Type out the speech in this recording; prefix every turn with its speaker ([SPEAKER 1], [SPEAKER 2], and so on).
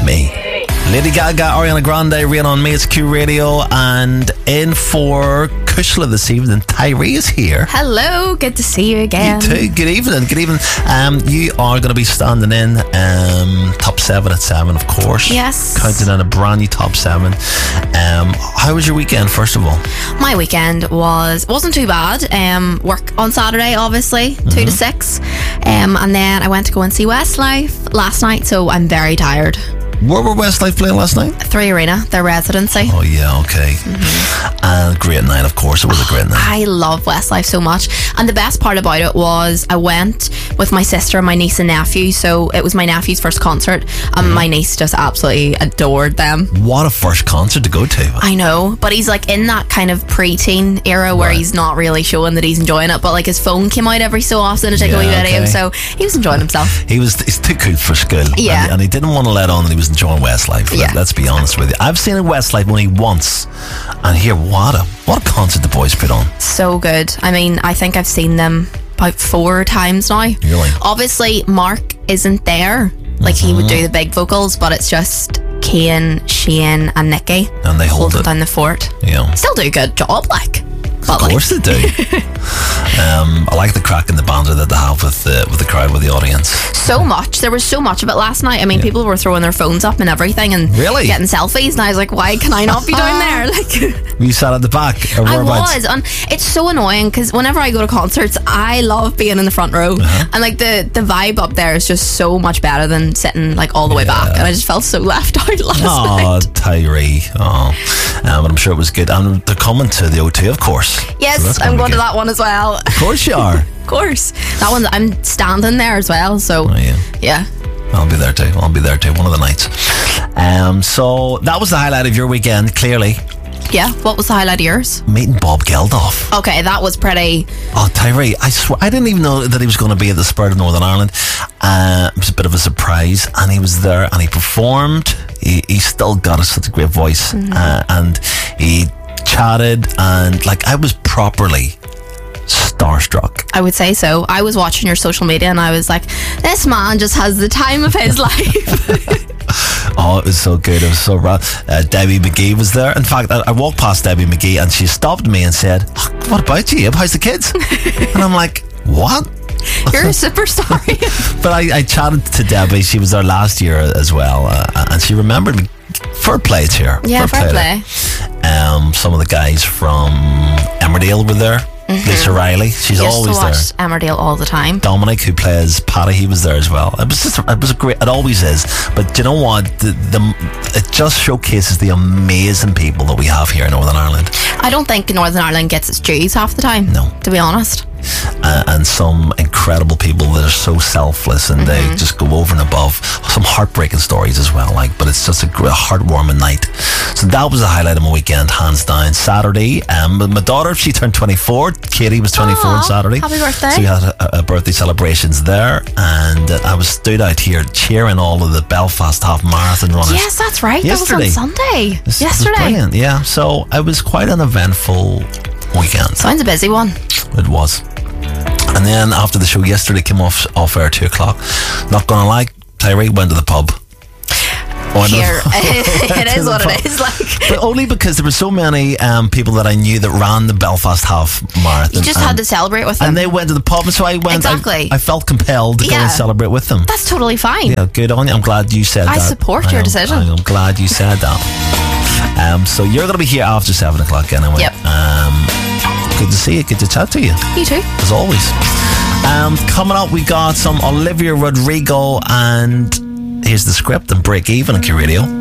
[SPEAKER 1] Me. Lady Gaga, Ariana Grande, Rain on Me. It's Q Radio, and in for Kushla this evening, Tyree is here.
[SPEAKER 2] Hello, good to see you again.
[SPEAKER 1] You too. Good evening. Good evening. You are going to be standing in top 7 at 7, of course.
[SPEAKER 2] Yes.
[SPEAKER 1] Counting in a brand new top 7. How was your weekend, first of all?
[SPEAKER 2] My weekend wasn't too bad. Work on Saturday, obviously, 2 to 6. And then I went to go and see Westlife last night, so I'm very tired.
[SPEAKER 1] Where were Westlife playing last night?
[SPEAKER 2] 3 Arena, their residency.
[SPEAKER 1] Oh yeah, okay. Great night, of course. It was a great night.
[SPEAKER 2] I love Westlife so much, and the best part about it was I went with my sister and my niece and nephew. So it was my nephew's first concert, and my niece just absolutely adored them.
[SPEAKER 1] What a first concert to go to.
[SPEAKER 2] I know, but he's like in that kind of preteen era where he's not really showing that he's enjoying it, but like his phone came out every so often to take a wee video, so he was enjoying himself.
[SPEAKER 1] He's too cool for school.
[SPEAKER 2] Yeah.
[SPEAKER 1] And he didn't want to let on that he was enjoying Westlife.
[SPEAKER 2] Yeah.
[SPEAKER 1] Let's be honest with you. I've seen a Westlife only once, and here, what a concert the boys put on.
[SPEAKER 2] So good. I mean, I think I've seen them about 4 times now.
[SPEAKER 1] Really?
[SPEAKER 2] Obviously, Mark isn't there. Like, he would do the big vocals, but it's just Kane, Shane and Nikki.
[SPEAKER 1] And they hold
[SPEAKER 2] holding
[SPEAKER 1] it
[SPEAKER 2] down the fort.
[SPEAKER 1] Yeah.
[SPEAKER 2] Still do a good job, like.
[SPEAKER 1] Of course they do. I like the crack and the banter that they have with the crowd, with the audience.
[SPEAKER 2] So much. There was so much of it last night. I mean, people were throwing their phones up and everything and getting selfies, and I was like, why can I not be down there? Like,
[SPEAKER 1] you sat at the back? Or
[SPEAKER 2] I was, and it's so annoying because whenever I go to concerts, I love being in the front row, and like the vibe up there is just so much better than sitting like all the way back, and I just felt so left out last night.
[SPEAKER 1] Oh, Tyree. But I'm sure it was good, and they're coming to the O2, of course.
[SPEAKER 2] Yes, so I'm going to that one as well.
[SPEAKER 1] Of course you are.
[SPEAKER 2] Of course. That one, I'm standing there as well, so yeah.
[SPEAKER 1] I'll be there too. One of the nights. So that was the highlight of your weekend, clearly.
[SPEAKER 2] Yeah, what was the highlight of yours?
[SPEAKER 1] Meeting Bob Geldof.
[SPEAKER 2] Okay, that was pretty...
[SPEAKER 1] Oh, Tyree, I swear, I didn't even know that he was going to be at the Spirit of Northern Ireland. It was a bit of a surprise, and he was there, and he performed. He still got such a great voice, and he chatted, and like, I was properly starstruck.
[SPEAKER 2] I would say so. I was watching your social media, and I was like, this man just has the time of his life.
[SPEAKER 1] Oh, it was so good. It was so rad. Debbie McGee was there. In fact, I walked past Debbie McGee and she stopped me and said, what about you? How's the kids? And I'm like, what?
[SPEAKER 2] You're a superstar.
[SPEAKER 1] But I chatted to Debbie. She was there last year as well, and she remembered me. Fair play to her.
[SPEAKER 2] Yeah, fair play.
[SPEAKER 1] Some of the guys from Emmerdale were there. Lisa Riley, she's always there.
[SPEAKER 2] Emmerdale all the time.
[SPEAKER 1] Dominic, who plays Paddy, he was there as well. It was a great. It always is. But do you know what? It just showcases the amazing people that we have here in Northern Ireland.
[SPEAKER 2] I don't think Northern Ireland gets its dues half the time. No, to be honest.
[SPEAKER 1] And some incredible people that are so selfless, and they just go over and above. Some heartbreaking stories as well, but it's just a great, heartwarming night. So that was the highlight of my weekend, hands down. Saturday, my daughter, she turned 24. Katie was 24 on Saturday.
[SPEAKER 2] Happy birthday.
[SPEAKER 1] So we had a birthday celebrations there, and I was stood out here cheering all of the Belfast half marathon runners.
[SPEAKER 2] Yes, that's right.
[SPEAKER 1] Yesterday.
[SPEAKER 2] That was on Sunday. Yesterday.
[SPEAKER 1] Was brilliant, yeah. So it was quite an eventful weekend.
[SPEAKER 2] Sounds a busy one.
[SPEAKER 1] It was. And then after the show yesterday, came off air 2 o'clock. Not gonna lie, Tyree went to the pub.
[SPEAKER 2] Here, it is what it is like.
[SPEAKER 1] But only because there were so many people that I knew that ran the Belfast half marathon.
[SPEAKER 2] You just had to celebrate with them.
[SPEAKER 1] And they went to the pub, and so I went.
[SPEAKER 2] Exactly.
[SPEAKER 1] I felt compelled to go and celebrate with them.
[SPEAKER 2] That's totally fine.
[SPEAKER 1] Yeah, good on you. I'm glad you said that.
[SPEAKER 2] I support your decision.
[SPEAKER 1] I'm glad you said that. So you're going to be here after 7 o'clock anyway.
[SPEAKER 2] Yep.
[SPEAKER 1] Good to see you. Good to chat to you.
[SPEAKER 2] You too.
[SPEAKER 1] As always. Coming up, we got some Olivia Rodrigo, and here's the script and Break Even on Q Radio.